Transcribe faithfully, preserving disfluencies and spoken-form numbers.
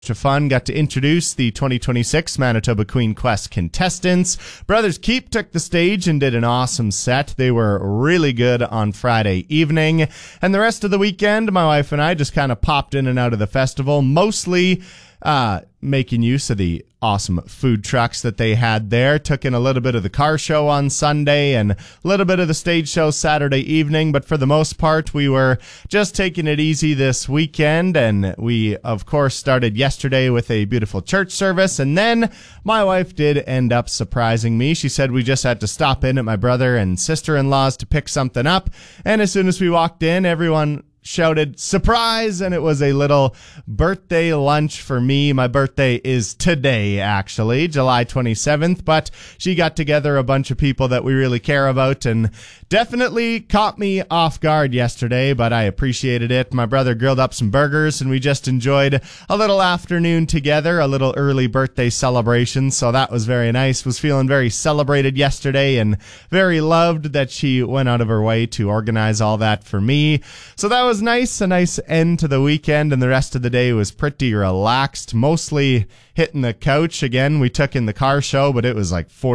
of fun. Got to introduce the twenty twenty-six Manitoba Queen Quest contestants. Brothers Keep took the stage and did an awesome set. They were really good on Friday evening. And the rest of the weekend, my wife and I just kind of popped in and out of the festival, mostly uh, making use of the awesome food trucks that they had there. Took in a little bit of the car show on Sunday and a little bit of the stage show Saturday evening, but for the most part, we were just taking it easy this weekend, and we, of course, started yesterday with a beautiful church service, and then my wife did end up surprising me. She said we just had to stop in at my brother and sister-in-law's to pick something up, and as soon as we walked in, everyone shouted surprise, and it was a little birthday lunch for me. My birthday is today, actually, July twenty-seventh, but she got together a bunch of people that we really care about and definitely caught me off guard yesterday, but I appreciated it. My brother grilled up some burgers and we just enjoyed a little afternoon together, a little early birthday celebration, so that was very nice. Was feeling very celebrated yesterday and very loved that she went out of her way to organize all that for me. So that was was nice, a nice end to the weekend, and the rest of the day was pretty relaxed, mostly hitting the couch. Again, we took in the car show, but it was like forty